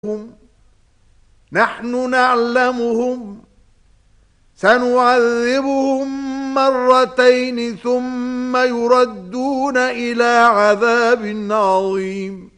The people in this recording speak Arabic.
نحن نعلمهم سنعذبهم مرتين ثم يردون إلى عذاب عظيم